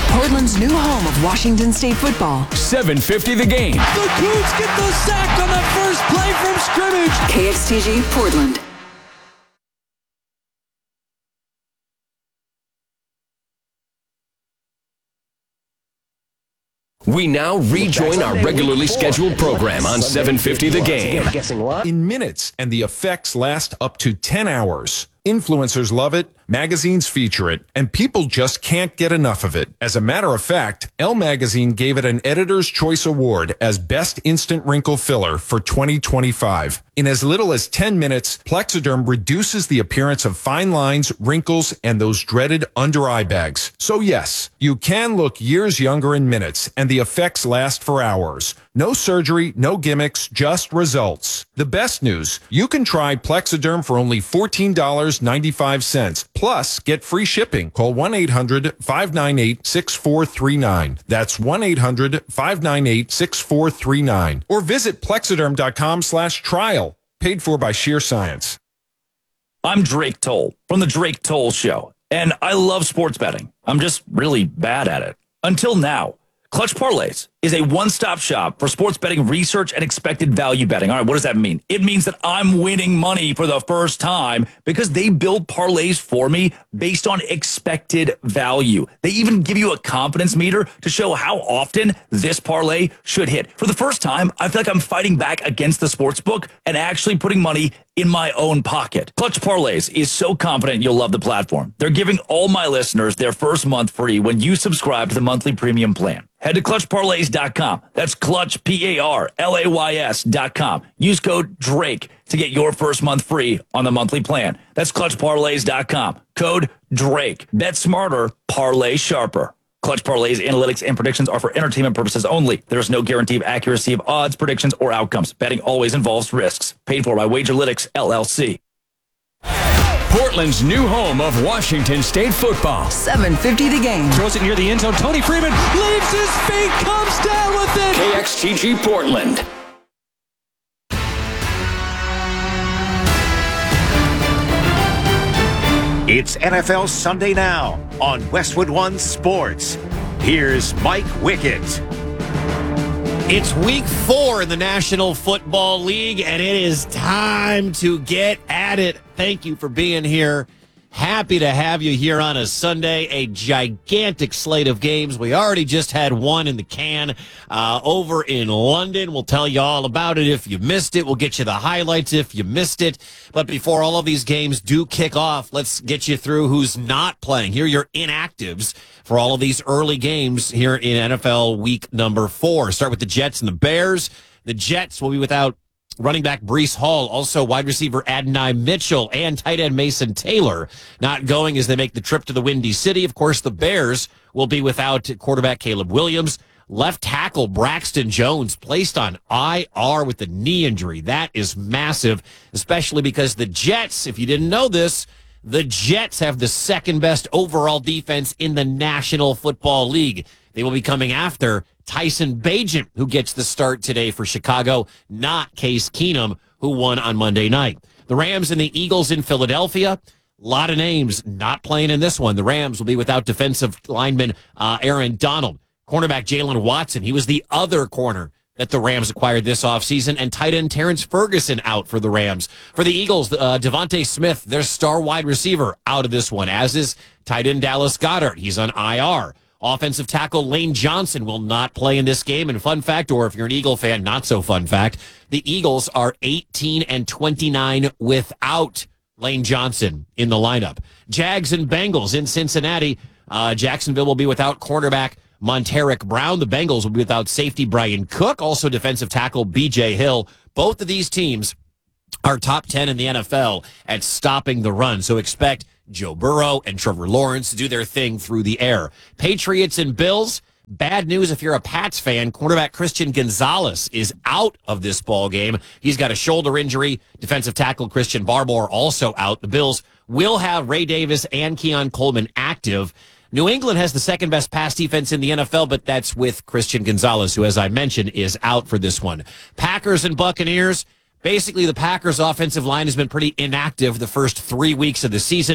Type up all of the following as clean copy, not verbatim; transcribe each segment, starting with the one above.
Portland's new home of Washington State football. 750 The Game. The Cougs get the sack on that first play from scrimmage. KXTG Portland. We now rejoin our regularly scheduled program on 750 The Game. In minutes, and the effects last up to 10 hours. Influencers love it, magazines feature it, and people just can't get enough of it. As a matter of fact, Elle Magazine gave it an Editor's Choice Award as Best Instant Wrinkle Filler for 2025. In as little as 10 minutes, Plexiderm reduces the appearance of fine lines, wrinkles, and those dreaded under-eye bags. So yes, you can look years younger in minutes, and the effects last for hours. No surgery, no gimmicks, just results. The best news, you can try Plexiderm for only $14.95. Plus, get free shipping. Call 1-800-598-6439. That's 1-800-598-6439. Or visit plexiderm.com/trial. Paid for by Sheer Science. I'm Drake Toll from The Drake Toll Show, and I love sports betting. I'm just really bad at it. Until now. Clutch Parlays is a one-stop shop for sports betting research and expected value betting. All right, what does that mean? It means that I'm winning money for the first time because they build parlays for me based on expected value. They even give you a confidence meter to show how often this parlay should hit. For the first time, I feel like I'm fighting back against the sports book and actually putting money in my own pocket. Clutch Parlays is so confident you'll love the platform. They're giving all my listeners their first month free when you subscribe to the monthly premium plan. Head to clutchparlays.com. That's clutch, PARLAYS.com. Use code DRAKE to get your first month free on the monthly plan. That's clutchparlays.com. Code DRAKE. Bet smarter, parlay sharper. Clutch Parlays analytics and predictions are for entertainment purposes only. There is no guarantee of accuracy of odds, predictions, or outcomes. Betting always involves risks. Paid for by Wagerlytics, LLC. Portland's new home of Washington State football. 750 The Game. Throws it near the end zone. Tony Freeman leaves his feet, comes down with it. KXTG Portland. It's NFL Sunday Now on Westwood One Sports. Here's Mike Wickett. It's week 4 in the National Football League, and it is time to get at it. Thank you for being here. Happy to have you here on a Sunday. A gigantic slate of games. We already just had one in the can over in London. We'll tell you all about it if you missed it. We'll get you the highlights if you missed it. But before all of these games do kick off, let's get you through who's not playing. Here are your inactives for all of these early games here in NFL week number 4. Start with the Jets and the Bears. The Jets will be without running back Breece Hall, also wide receiver Adonai Mitchell, and tight end Mason Taylor not going as they make the trip to the Windy City. Of course, the Bears will be without quarterback Caleb Williams. Left tackle Braxton Jones placed on IR with a knee injury. That is massive, especially because the Jets, if you didn't know this, the Jets have the second best overall defense in the National Football League. They will be coming after Tyson Bagent, who gets the start today for Chicago, not Case Keenum, who won on Monday night. The Rams and the Eagles in Philadelphia. A lot of names not playing in this one. The Rams will be without defensive lineman Aaron Donald. Cornerback Jalen Watson, he was the other corner that the Rams acquired this offseason, and tight end Terrence Ferguson out for the Rams. For the Eagles, Devontae Smith, their star wide receiver, out of this one, as is tight end Dallas Goedert. He's on IR. Offensive tackle Lane Johnson will not play in this game. And fun fact, or if you're an Eagle fan, not so fun fact, the Eagles are 18-29 without Lane Johnson in the lineup. Jags and Bengals in Cincinnati. Jacksonville will be without cornerback Monteric Brown. The Bengals will be without safety Brian Cook, also defensive tackle B.J. Hill. Both of these teams are top 10 in the NFL at stopping the run. So expect Joe Burrow and Trevor Lawrence to do their thing through the air. Patriots and Bills. Bad news if you're a Pats fan. Cornerback Christian Gonzalez is out of this ball game. He's got a shoulder injury. Defensive tackle Christian Barmore also out. The Bills will have Ray Davis and Keon Coleman active. New England has the second best pass defense in the NFL, but that's with Christian Gonzalez, who, as I mentioned, is out for this one. Packers and Buccaneers. Basically, the Packers' offensive line has been pretty inactive the first 3 weeks of the season.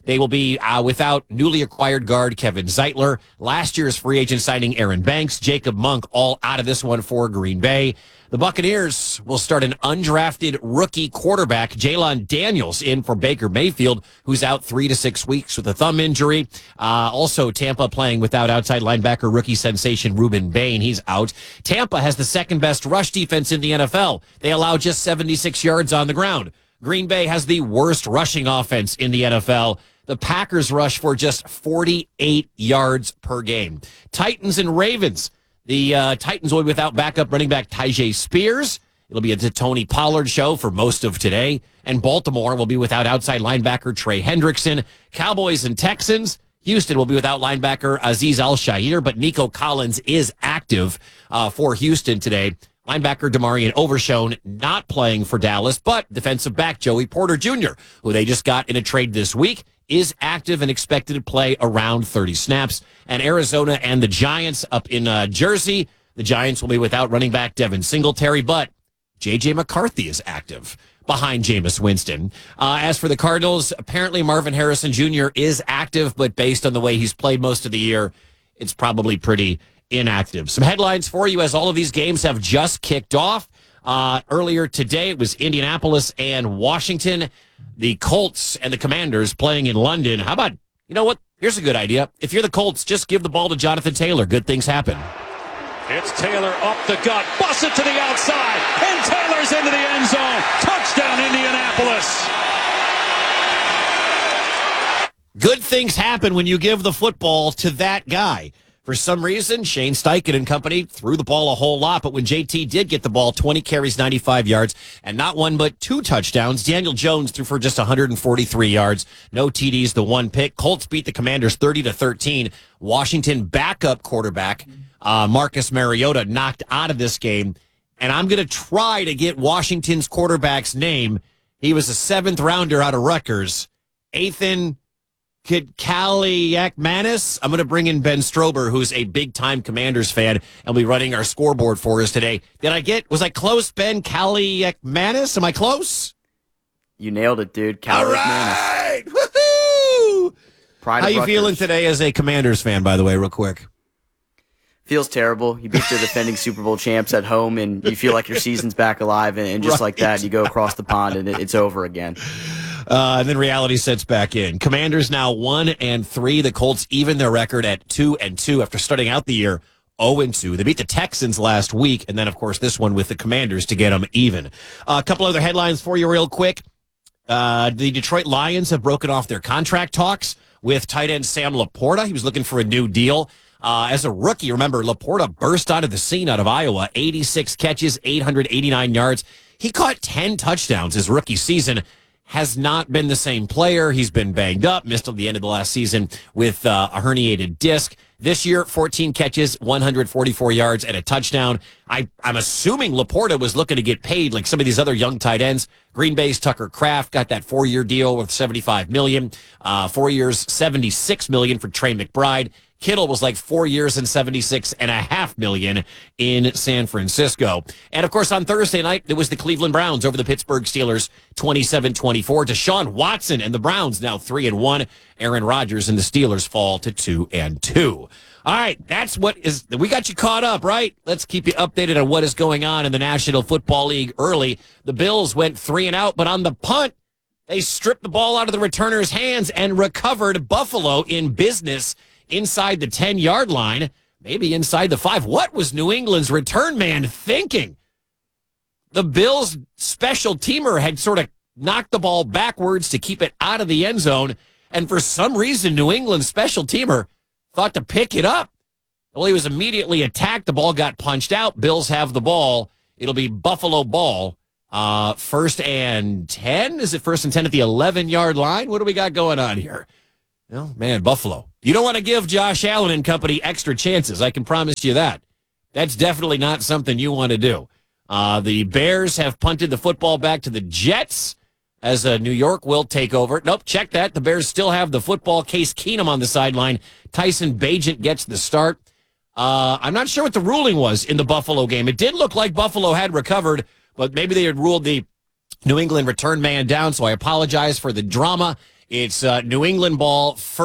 They will be without newly acquired guard Kevin Zeitler, last year's free agent signing Aaron Banks, Jacob Monk, all out of this one for Green Bay. The Buccaneers will start an undrafted rookie quarterback, Jalen Daniels, in for Baker Mayfield, who's out 3 to 6 weeks with a thumb injury. Also, Tampa playing without outside linebacker rookie sensation Reuben Bain. He's out. Tampa has the second best rush defense in the NFL. They allow just 76 yards on the ground. Green Bay has the worst rushing offense in the NFL. The Packers rush for just 48 yards per game. Titans and Ravens. The Titans will be without backup running back Tyjae Spears. It'll be a Tony Pollard show for most of today. And Baltimore will be without outside linebacker Trey Hendrickson. Cowboys and Texans. Houston will be without linebacker Azeez Al-Shaair, but Nico Collins is active for Houston today. Linebacker Demarion Overshown not playing for Dallas, but defensive back Joey Porter Jr., who they just got in a trade this week, is active and expected to play around 30 snaps. And Arizona and the Giants up in Jersey. The Giants will be without running back Devin Singletary, but J.J. McCarthy is active behind Jameis Winston. As for the Cardinals, apparently Marvin Harrison Jr. is active, but based on the way he's played most of the year, it's probably pretty inactive. Some headlines for you as all of these games have just kicked off. Earlier today, it was Indianapolis and Washington. The Colts and the Commanders playing in London. How about, you know what? Here's a good idea. If you're the Colts, just give the ball to Jonathan Taylor. Good things happen. It's Taylor up the gut, busts it to the outside, and Taylor's into the end zone. Touchdown, Indianapolis. Good things happen when you give the football to that guy. For some reason, Shane Steichen and company threw the ball a whole lot, but when JT did get the ball, 20 carries, 95 yards, and not one but 2 touchdowns. Daniel Jones threw for just 143 yards, no TDs, the 1 pick. Colts beat the Commanders 30-13. Washington backup quarterback Marcus Mariota knocked out of this game, and I'm going to try to get Washington's quarterback's name. He was a 7th rounder out of Rutgers, Ethan Kaliakmanis. I'm going to bring in Ben Strober, who's a big-time Commanders fan, and will be running our scoreboard for us today. Was I close, Ben Kaliakmanis? Am I close? You nailed it, dude. All right! Woohoo! Pride How of you Rutgers. feeling today as a Commanders fan, by the way, real quick? Feels terrible. You beat your defending Super Bowl champs at home, and you feel like your season's back alive, and just like that, you go across the pond, and it's over again. And then reality sets back in. Commanders now 1-3. The Colts even their record at 2-2 after starting out the year 0-2. They beat the Texans last week, and then, of course, this one with the Commanders to get them even. A couple other headlines for you real quick. The Detroit Lions have broken off their contract talks with tight end Sam Laporta. He was looking for a new deal. As a rookie, remember, Laporta burst onto the scene out of Iowa. 86 catches, 889 yards. He caught 10 touchdowns his rookie season. Has not been the same player. He's been banged up, missed at the end of the last season with a herniated disc. This year, 14 catches, 144 yards, and a touchdown. I'm assuming Laporta was looking to get paid like some of these other young tight ends. Green Bay's Tucker Kraft got that 4-year deal worth $75 million. 4 years, $76 million for Trey McBride. Kittle was like 4 years and $76.5 million in San Francisco. And of course, on Thursday night, it was the Cleveland Browns over the Pittsburgh Steelers, 27-24. Deshaun Watson and the Browns now 3-1. Aaron Rodgers and the Steelers fall to 2-2. All right, we got you caught up, right? Let's keep you updated on what is going on in the National Football League early. The Bills went 3 and out, but on the punt, they stripped the ball out of the returner's hands and recovered Buffalo in business inside the 10-yard line, maybe inside the 5. What was New England's return man thinking? The Bills' special teamer had sort of knocked the ball backwards to keep it out of the end zone, and for some reason, New England's special teamer thought to pick it up. Well, he was immediately attacked. The ball got punched out. Bills have the ball. It'll be Buffalo ball. 1st and 10? Is it 1st and 10 at the 11-yard line? What do we got going on here? Well, man, Buffalo. You don't want to give Josh Allen and company extra chances. I can promise you that. That's definitely not something you want to do. The Bears have punted the football back to the Jets as New York will take over. Nope, check that. The Bears still have the football. Case Keenum on the sideline. Tyson Bagent gets the start. I'm not sure what the ruling was in the Buffalo game. It did look like Buffalo had recovered, but maybe they had ruled the New England return man down, so I apologize for the drama It's New England ball.